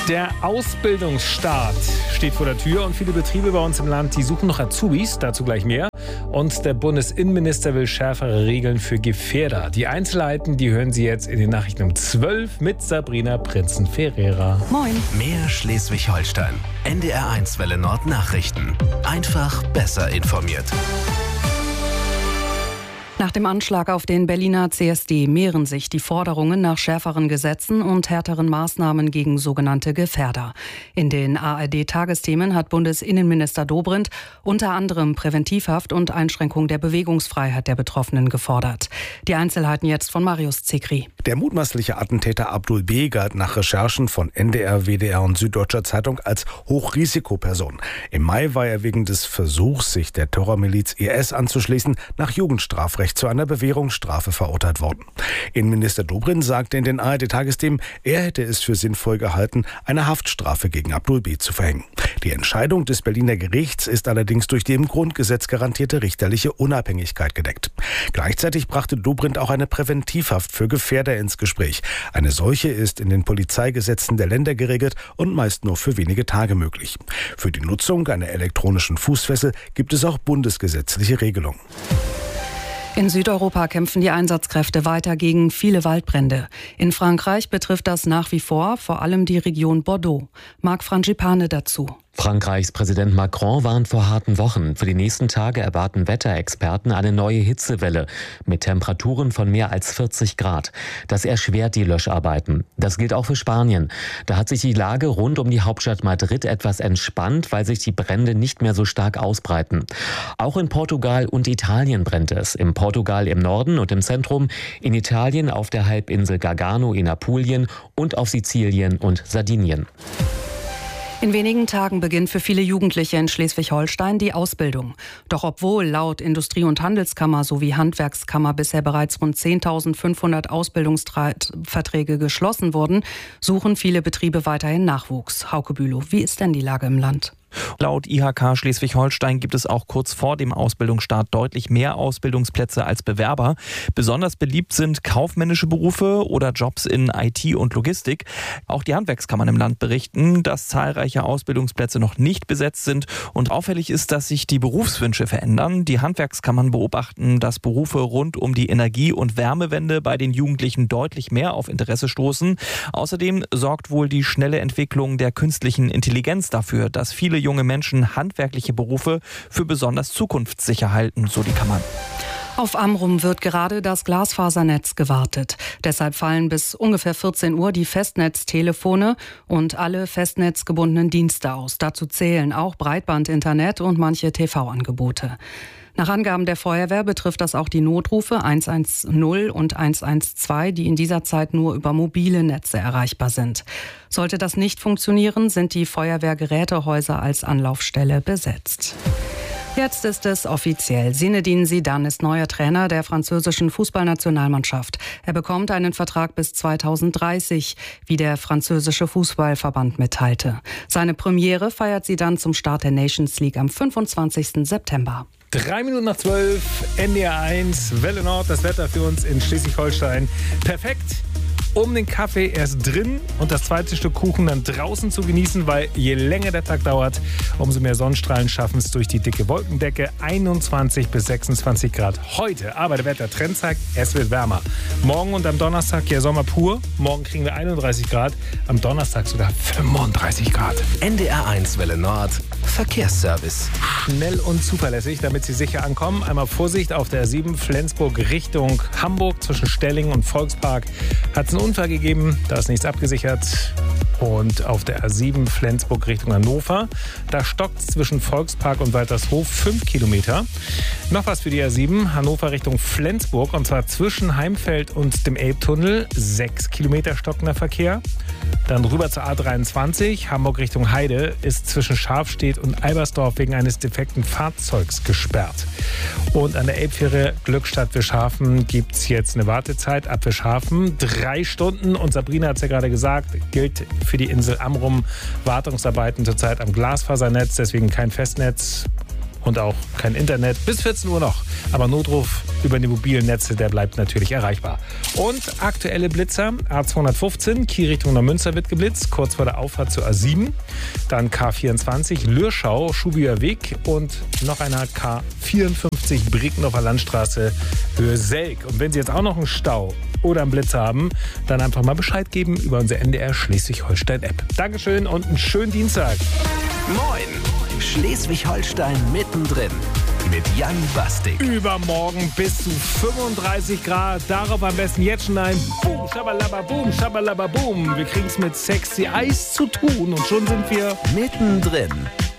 Der Ausbildungsstart steht vor der Tür und viele Betriebe bei uns im Land, die suchen noch Azubis, dazu gleich mehr. Und der Bundesinnenminister will schärfere Regeln für Gefährder. Die Einzelheiten, die hören Sie jetzt in den Nachrichten um 12 mit Sabrina Prinzen-Ferreira. Moin. Mehr Schleswig-Holstein. NDR1 Welle Nord Nachrichten. Einfach besser informiert. Nach dem Anschlag auf den Berliner CSD mehren sich die Forderungen nach schärferen Gesetzen und härteren Maßnahmen gegen sogenannte Gefährder. In den ARD-Tagesthemen hat Bundesinnenminister Dobrindt unter anderem Präventivhaft und Einschränkung der Bewegungsfreiheit der Betroffenen gefordert. Die Einzelheiten jetzt von Marius Zekri. Der mutmaßliche Attentäter Abdul B. galt nach Recherchen von NDR, WDR und Süddeutscher Zeitung als Hochrisikoperson. Im Mai war er wegen des Versuchs, sich der Terrormiliz IS anzuschließen, nach Jugendstrafrecht zu einer Bewährungsstrafe verurteilt worden. Innenminister Dobrindt sagte in den ARD-Tagesthemen, er hätte es für sinnvoll gehalten, eine Haftstrafe gegen Abdul B. zu verhängen. Die Entscheidung des Berliner Gerichts ist allerdings durch die im Grundgesetz garantierte richterliche Unabhängigkeit gedeckt. Gleichzeitig brachte Dobrindt auch eine Präventivhaft für Gefährder ins Gespräch. Eine solche ist in den Polizeigesetzen der Länder geregelt und meist nur für wenige Tage möglich. Für die Nutzung einer elektronischen Fußfessel gibt es auch bundesgesetzliche Regelungen. In Südeuropa kämpfen die Einsatzkräfte weiter gegen viele Waldbrände. In Frankreich betrifft das nach wie vor allem die Region Bordeaux. Marc Frangipane dazu. Frankreichs Präsident Macron warnt vor harten Wochen. Für die nächsten Tage erwarten Wetterexperten eine neue Hitzewelle mit Temperaturen von mehr als 40 Grad. Das erschwert die Löscharbeiten. Das gilt auch für Spanien. Da hat sich die Lage rund um die Hauptstadt Madrid etwas entspannt, weil sich die Brände nicht mehr so stark ausbreiten. Auch in Portugal und Italien brennt es. In Portugal im Norden und im Zentrum, in Italien auf der Halbinsel Gargano in Apulien und auf Sizilien und Sardinien. In wenigen Tagen beginnt für viele Jugendliche in Schleswig-Holstein die Ausbildung. Doch obwohl laut Industrie- und Handelskammer sowie Handwerkskammer bisher bereits rund 10.500 Ausbildungsverträge geschlossen wurden, suchen viele Betriebe weiterhin Nachwuchs. Hauke Bülow, wie ist denn die Lage im Land? Laut IHK Schleswig-Holstein gibt es auch kurz vor dem Ausbildungsstart deutlich mehr Ausbildungsplätze als Bewerber. Besonders beliebt sind kaufmännische Berufe oder Jobs in IT und Logistik. Auch die Handwerkskammern im Land berichten, dass zahlreiche Ausbildungsplätze noch nicht besetzt sind. Und auffällig ist, dass sich die Berufswünsche verändern. Die Handwerkskammern beobachten, dass Berufe rund um die Energie- und Wärmewende bei den Jugendlichen deutlich mehr auf Interesse stoßen. Außerdem sorgt wohl die schnelle Entwicklung der künstlichen Intelligenz dafür, dass viele junge Menschen handwerkliche Berufe für besonders zukunftssicher halten, so die Kammern. Auf Amrum wird gerade das Glasfasernetz gewartet. Deshalb fallen bis ungefähr 14 Uhr die Festnetztelefone und alle festnetzgebundenen Dienste aus. Dazu zählen auch Breitbandinternet und manche TV-Angebote. Nach Angaben der Feuerwehr betrifft das auch die Notrufe 110 und 112, die in dieser Zeit nur über mobile Netze erreichbar sind. Sollte das nicht funktionieren, sind die Feuerwehrgerätehäuser als Anlaufstelle besetzt. Jetzt ist es offiziell. Zinedine Zidane ist neuer Trainer der französischen Fußballnationalmannschaft. Er bekommt einen Vertrag bis 2030, wie der französische Fußballverband mitteilte. Seine Premiere feiert Zidane zum Start der Nations League am 25. September. 3 Minuten nach 12, NDR1, Welle Nord, das Wetter für uns in Schleswig-Holstein. Perfekt, um den Kaffee erst drin und das zweite Stück Kuchen dann draußen zu genießen, weil je länger der Tag dauert, umso mehr Sonnenstrahlen schaffen es durch die dicke Wolkendecke. 21 bis 26 Grad heute, aber der Wettertrend zeigt, es wird wärmer. Morgen und am Donnerstag ja Sommer pur. Morgen kriegen wir 31 Grad, am Donnerstag sogar 35 Grad. NDR1 Welle Nord Verkehrsservice. Schnell und zuverlässig, damit Sie sicher ankommen. Einmal Vorsicht auf der 7 Flensburg Richtung Hamburg zwischen Stellingen und Volkspark. Hat es einen Unfall gegeben, da ist nichts abgesichert. Und auf der A7 Flensburg Richtung Hannover, da stockt es zwischen Volkspark und Waltershof 5 Kilometer. Noch was für die A7, Hannover Richtung Flensburg, und zwar zwischen Heimfeld und dem Elbtunnel, 6 Kilometer stockender Verkehr. Dann rüber zur A23, Hamburg Richtung Heide, ist zwischen Scharfstedt und Albersdorf wegen eines defekten Fahrzeugs gesperrt. Und an der Elbfähre Glückstadt-Wischhafen gibt es jetzt eine Wartezeit ab Wischhafen, 3 Stunden. Und Sabrina hat es ja gerade gesagt, gilt für die Insel Amrum Wartungsarbeiten zurzeit am Glasfasernetz, deswegen kein Festnetz. und auch kein Internet. Bis 14 Uhr noch. Aber Notruf über die mobilen Netze, der bleibt natürlich erreichbar. Und aktuelle Blitzer, A215, Kiel Richtung Neumünster wird geblitzt, kurz vor der Auffahrt zur A7. Dann K24, Lürschau, Schubier Weg und noch einer K54, Bregendorfer Landstraße, Höhe Selk. Und wenn Sie jetzt auch noch einen Stau oder einen Blitz haben, dann einfach mal Bescheid geben über unsere NDR Schleswig-Holstein-App. Dankeschön und einen schönen Dienstag. Moin! Schleswig-Holstein mittendrin mit Jan Bastik. Übermorgen bis zu 35 Grad. Darauf am besten jetzt schon ein Boom, Schabalaba, Boom, Schabalaba, Boom. Wir kriegen es mit Sexy Eis zu tun und schon sind wir Mittendrin.